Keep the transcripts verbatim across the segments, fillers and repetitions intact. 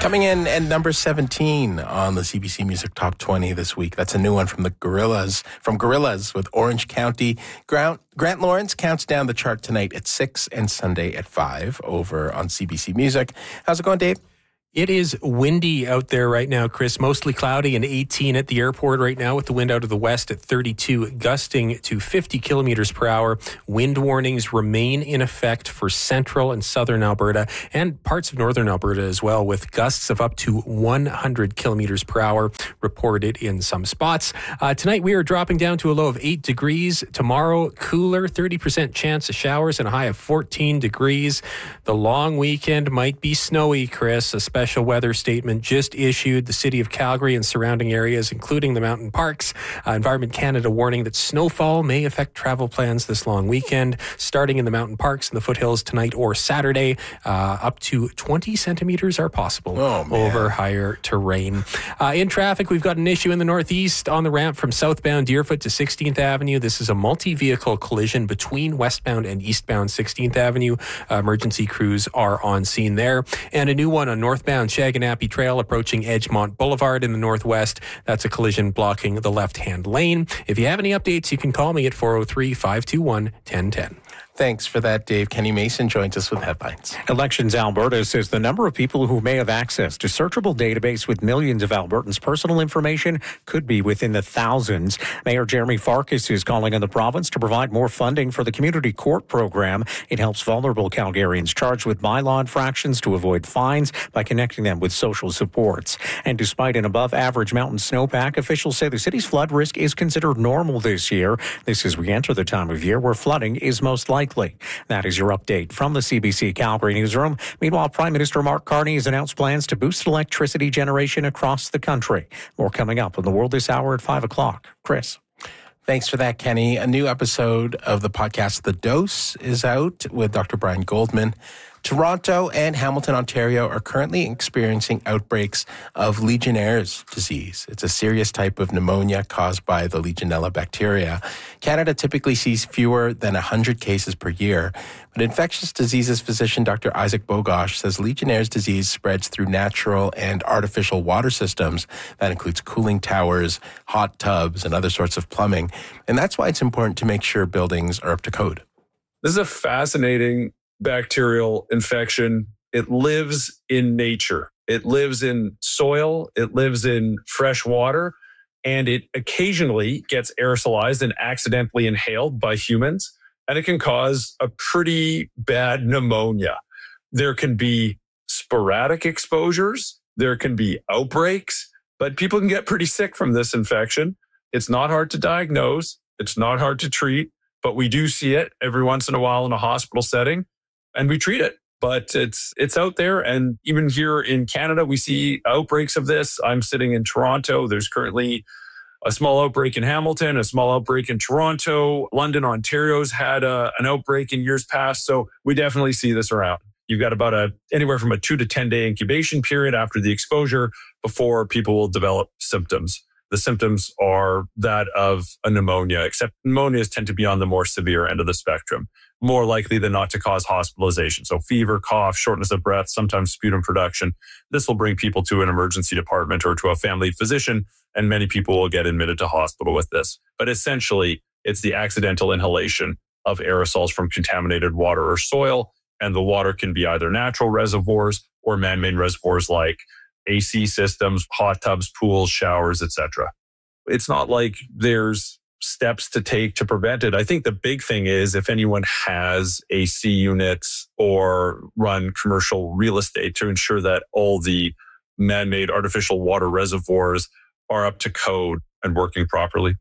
Coming in at number seventeen on the C B C Music Top twenty this week. That's a new one from the Gorillaz, from Gorillaz with Orange County. Grant, Grant Lawrence counts down the chart tonight at six and Sunday at five over on C B C Music. How's it going, Dave? It is windy out there right now, Chris. Mostly cloudy and eighteen at the airport right now with the wind out of the west at thirty-two, gusting to fifty kilometers per hour. Wind warnings remain in effect for central and southern Alberta and parts of northern Alberta as well, with gusts of up to one hundred kilometers per hour reported in some spots. Uh, tonight we are dropping down to a low of eight degrees. Tomorrow, cooler, thirty percent chance of showers and a high of fourteen degrees. The long weekend might be snowy, Chris, especially Special weather statement just issued. The city of Calgary and surrounding areas, including the mountain parks. Uh, Environment Canada warning that snowfall may affect travel plans this long weekend, starting in the mountain parks and the foothills tonight or Saturday. Uh, up to twenty centimeters are possible oh, over higher terrain. Uh, in traffic, we've got an issue in the northeast on the ramp from southbound Deerfoot to sixteenth Avenue. This is a multi-vehicle collision between westbound and eastbound sixteenth Avenue. Uh, emergency crews are on scene there. And a new one on northbound Shaganappi Trail approaching Edgemont Boulevard in the northwest. That's a collision blocking the left-hand lane. If you have any updates, you can call me at four oh three, five two one, one oh one oh. Thanks for that, Dave. Kenny Mason joins us with headlines. Elections Alberta says the number of people who may have access to searchable database with millions of Albertans' personal information could be within the thousands. Mayor Jeremy Farkas is calling on the province to provide more funding for the community court program. It helps vulnerable Calgarians charged with bylaw infractions to avoid fines by connecting them with social supports. And despite an above-average mountain snowpack, officials say the city's flood risk is considered normal this year. This as we enter the time of year where flooding is most likely. That is your update from the C B C Calgary newsroom. Meanwhile, Prime Minister Mark Carney has announced plans to boost electricity generation across the country. More coming up on The World this hour at five o'clock. Chris. Thanks for that, Kenny. A new episode of the podcast The Dose is out with Doctor Brian Goldman. Toronto and Hamilton, Ontario are currently experiencing outbreaks of Legionnaire's disease. It's a serious type of pneumonia caused by the Legionella bacteria. Canada typically sees fewer than one hundred cases per year, but infectious diseases physician Doctor Isaac Bogosh says Legionnaire's disease spreads through natural and artificial water systems. That includes cooling towers, hot tubs, and other sorts of plumbing. And that's why it's important to make sure buildings are up to code. This is a fascinating bacterial infection. It lives in nature. It lives in soil. It lives in fresh water. And it occasionally gets aerosolized and accidentally inhaled by humans. And it can cause a pretty bad pneumonia. There can be sporadic exposures. There can be outbreaks. But people can get pretty sick from this infection. It's not hard to diagnose. It's not hard to treat. But we do see it every once in a while in a hospital setting. And we treat it, but it's it's out there. And even here in Canada, we see outbreaks of this. I'm sitting in Toronto. There's currently a small outbreak in Hamilton, a small outbreak in Toronto. London, Ontario's had a, an outbreak in years past. So we definitely see this around. You've got about a anywhere from a two to ten day incubation period after the exposure before people will develop symptoms. The symptoms are that of a pneumonia, except pneumonias tend to be on the more severe end of the spectrum, more likely than not to cause hospitalization. So fever, cough, shortness of breath, sometimes sputum production. This will bring people to an emergency department or to a family physician, and many people will get admitted to hospital with this. But essentially, it's the accidental inhalation of aerosols from contaminated water or soil, and the water can be either natural reservoirs or man-made reservoirs like A C systems, hot tubs, pools, showers, et cetera. It's not like there's steps to take to prevent it. I think the big thing is if anyone has A C units or run commercial real estate to ensure that all the man-made artificial water reservoirs are up to code and working properly.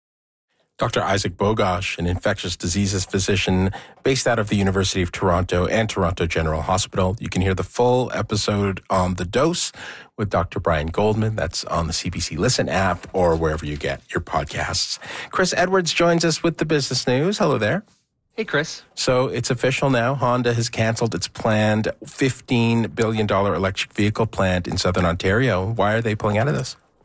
Doctor Isaac Bogosh, an infectious diseases physician based out of the University of Toronto and Toronto General Hospital. You can hear the full episode on The Dose with Doctor Brian Goldman. That's on the C B C Listen app or wherever you get your podcasts. Chris Edwards joins us with the business news. Hello there. Hey, Chris. So it's official now. Honda has canceled its planned fifteen billion dollars electric vehicle plant in southern Ontario. Why are they pulling out of this?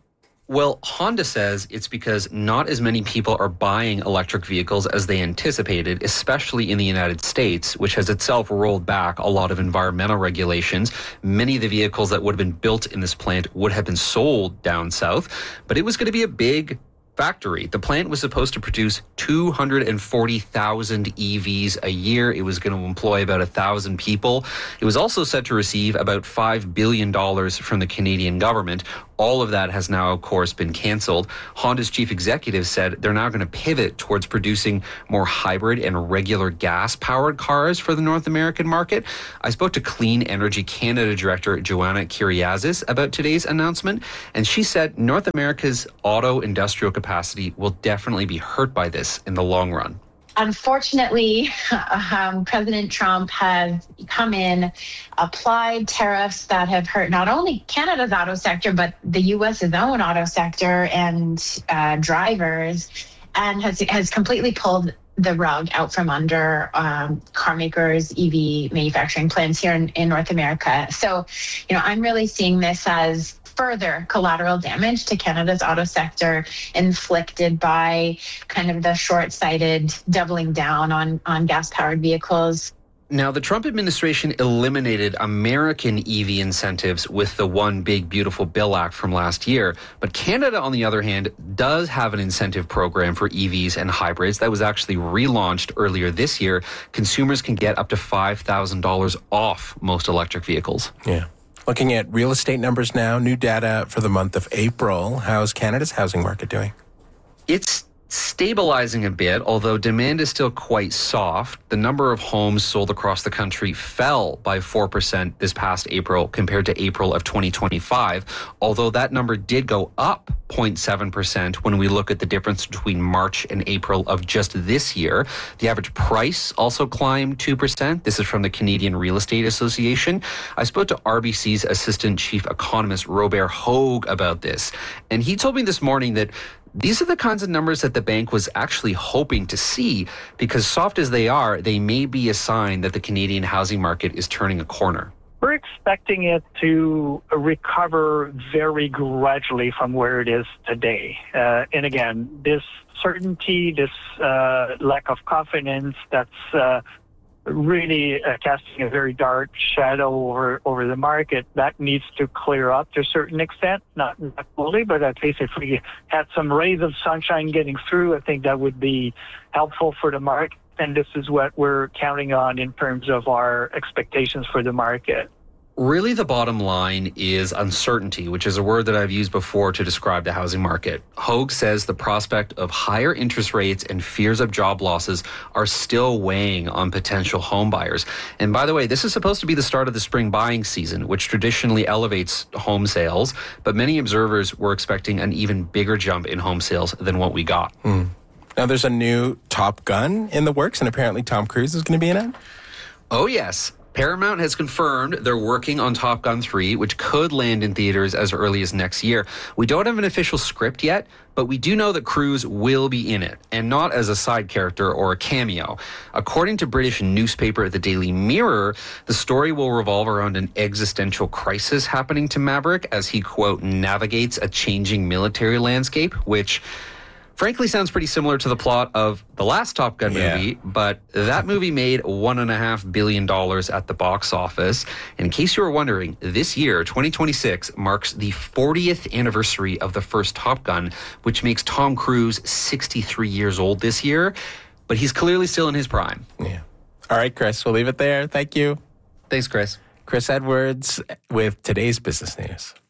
Well, Honda says it's because not as many people are buying electric vehicles as they anticipated, especially in the United States, which has itself rolled back a lot of environmental regulations. Many of the vehicles that would have been built in this plant would have been sold down south, but it was going to be a big factory. The plant was supposed to produce two hundred forty thousand E Vs a year. It was going to employ about one thousand people. It was also set to receive about five billion dollars from the Canadian government. All of that has now, of course, been canceled. Honda's chief executive said they're now going to pivot towards producing more hybrid and regular gas-powered cars for the North American market. I spoke to Clean Energy Canada Director Joanna Kyriazis about today's announcement, and she said North America's auto industrial capacity will definitely be hurt by this in the long run. Unfortunately, um, President Trump has come in, applied tariffs that have hurt not only Canada's auto sector, but the U S's own auto sector and uh, drivers, and has has completely pulled the rug out from under um, car makers, E V manufacturing plants here in, in North America. So, you know, I'm really seeing this as further collateral damage to Canada's auto sector inflicted by kind of the short-sighted doubling down on, on gas-powered vehicles. Now, the Trump administration eliminated American E V incentives with the One Big Beautiful Bill Act from last year. But Canada, on the other hand, does have an incentive program for E Vs and hybrids that was actually relaunched earlier this year. Consumers can get up to five thousand dollars off most electric vehicles. Yeah. Looking at real estate numbers now, new data for the month of April. How's Canada's housing market doing? It's stabilizing a bit, although demand is still quite soft. The number of homes sold across the country fell by four percent this past April compared to April of twenty twenty-five, although that number did go up zero point seven percent when we look at the difference between March and April of just this year. The average price also climbed two percent. This is from the Canadian Real Estate Association. I spoke to R B C's Assistant Chief Economist Robert Hogue about this, and he told me this morning that these are the kinds of numbers that the bank was actually hoping to see, because soft as they are, they may be a sign that the Canadian housing market is turning a corner. We're expecting it to recover very gradually from where it is today. Uh, and again, this certainty, this uh, lack of confidence that's uh, really uh, casting a very dark shadow over, over the market, that needs to clear up to a certain extent, not, not fully, but at least if we had some rays of sunshine getting through, I think that would be helpful for the market. And this is what we're counting on in terms of our expectations for the market. Really, the bottom line is uncertainty, which is a word that I've used before to describe the housing market. Hogue says the prospect of higher interest rates and fears of job losses are still weighing on potential home buyers. And by the way, this is supposed to be the start of the spring buying season, which traditionally elevates home sales. But many observers were expecting an even bigger jump in home sales than what we got. Mm. Now, there's a new Top Gun in the works, and apparently Tom Cruise is going to be in it? Oh, yes. Paramount has confirmed they're working on Top Gun three, which could land in theaters as early as next year. We don't have an official script yet, but we do know that Cruise will be in it, and not as a side character or a cameo. According to British newspaper The Daily Mirror, the story will revolve around an existential crisis happening to Maverick as he, quote, navigates a changing military landscape, which frankly sounds pretty similar to the plot of the last Top Gun movie, yeah. But that movie made one and a half billion dollars at the box office. And in case you were wondering, this year, twenty twenty-six, marks the fortieth anniversary of the first Top Gun, which makes Tom Cruise sixty-three years old this year. But he's clearly still in his prime. Yeah. All right, Chris, we'll leave it there. Thank you. Thanks, Chris. Chris Edwards with today's business news.